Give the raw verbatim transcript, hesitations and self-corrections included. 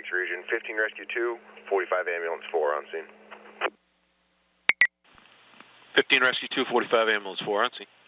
Lakes region, fifteen Rescue two, forty-five Ambulance four on scene. fifteen Rescue two, forty-five Ambulance four on scene.